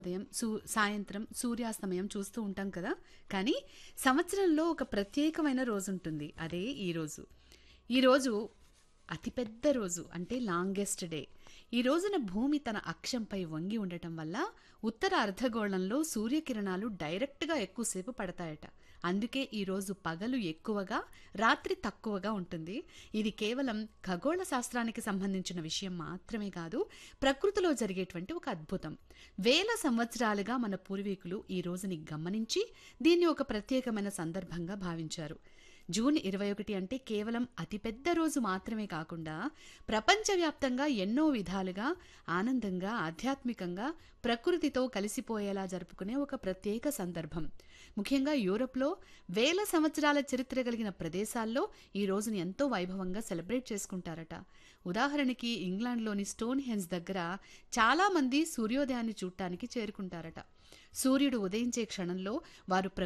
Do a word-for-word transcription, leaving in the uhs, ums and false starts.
ఉదయం సూ సాయంత్రం సూర్యాస్తమయం చూస్తూ ఉంటాం కదా. కానీ సంవత్సరంలో ఒక ప్రత్యేకమైన రోజు ఉంటుంది. అదే ఈ రోజు. ఈ రోజు అతిపెద్ద రోజు, అంటే లాంగెస్ట్ డే. ఈ రోజున భూమి తన అక్షంపై వంగి ఉండటం వల్ల ఉత్తర అర్ధగోళంలో సూర్యకిరణాలు డైరెక్ట్గా ఎక్కువసేపు పడతాయట. అందుకే ఈ రోజు పగలు ఎక్కువగా, రాత్రి తక్కువగా ఉంటుంది. ఇది కేవలం ఖగోళ శాస్త్రానికి సంబంధించిన విషయం మాత్రమే కాదు, ప్రకృతిలో జరిగేటువంటి ఒక అద్భుతం. వేల సంవత్సరాలుగా మన పూర్వీకులు ఈ రోజుని గమనించి దీన్ని ఒక ప్రత్యేకమైన సందర్భంగా భావించారు. జూన్ ఇరవై ఒకటి అంటే కేవలం అతిపెద్ద రోజు మాత్రమే కాకుండా ప్రపంచవ్యాప్తంగా ఎన్నో విధాలుగా ఆనందంగా, ఆధ్యాత్మికంగా, ప్రకృతితో కలిసిపోయేలా జరుపుకునే ఒక ప్రత్యేక సందర్భం. ముఖ్యంగా యూరోప్లో వేల సంవత్సరాల చరిత్ర కలిగిన ప్రదేశాల్లో ఈ రోజుని ఎంతో వైభవంగా సెలబ్రేట్ చేసుకుంటారట. ఉదాహరణకి ఇంగ్లాండ్లోని స్టోన్ హెంజ్ దగ్గర చాలా మంది సూర్యోదయాన్ని చూడటానికి చేరుకుంటారట. సూర్యుడు ఉదయించే క్షణంలో వారు